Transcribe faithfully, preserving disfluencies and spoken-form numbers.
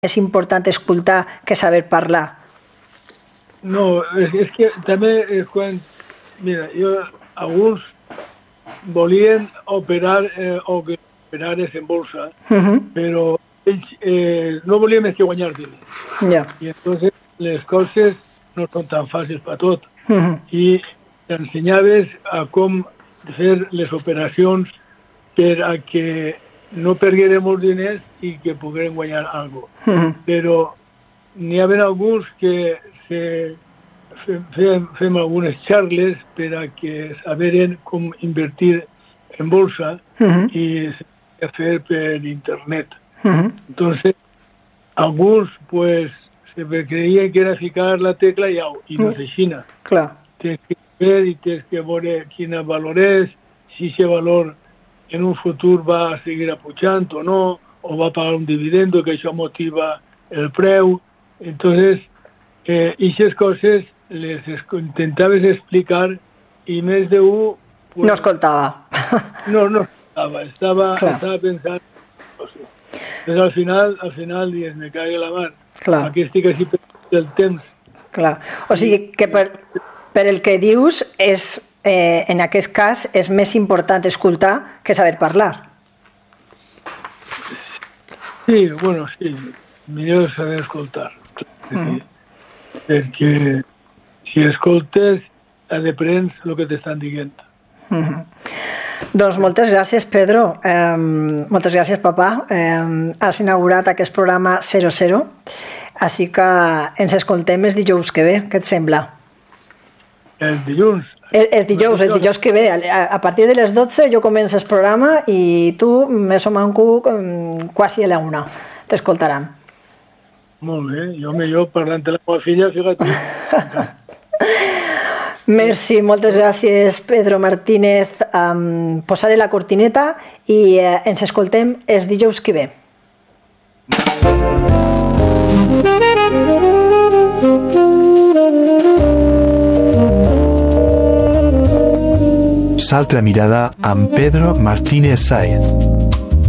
és important escoltar que saber parlar. No, és, és que també és quan... Mira, jo, alguns volien operar eh, o que operares en bolsa, uh-huh. però ells eh, no volien més que guanyar diners. Yeah. I entonces les coses no són tan fàcils per tot. Uh-huh. I t'ensenyaves a com fer les operacions per a que no perguérem els diners i que poguérem guanyar alguna cosa. Uh-huh. Però n'hi ha alguns que se fem, fem algunes xarles per a que saberen com invertir en bolsa uh-huh. i se fer per internet. Uh-huh. Entonces, alguns pues se creien que era ficar la tecla i au, i no és així. Clar. Tens que ver i tens que veure quina valor és, si aquest valor en un futur va a seguir apujant o no, o va a pagar un dividendo, que això motiva el preu. Entonces, eh, aquestes coses les intentaves explicar i més d'un... Pues, no escoltava. No, no escoltava, estava, estava pensant. Però al final, al final, dius, me cague la mar. Clar. Aquí estic així per el temps. Clar. O sigui que per, per el que dius és... Eh, en aquest cas és més important escoltar que saber parlar. Sí, bueno, sí, millor saber escoltar. Uh-huh. Perquè si escoltes, aprens el que t'estan dient. Uh-huh. Doncs moltes gràcies, Pedro. Eh, moltes gràcies, papà. Eh, has inaugurat aquest programa zero zero, així que ens escoltem el dijous que ve. Què et sembla? El dilluns? És, és dijous, és dijous que ve. A, a partir de les dotze jo començo el programa i tu més o menys quasi a la una. T'escoltaran. Molt bé. Jo millor parlant de la meva filla, fíjate. Merci, moltes gràcies, Pedro Martínez. Um, posaré la cortineta i uh, ens escoltem els dijous que ve. S'altra mirada amb Pedro Martínez Sáez.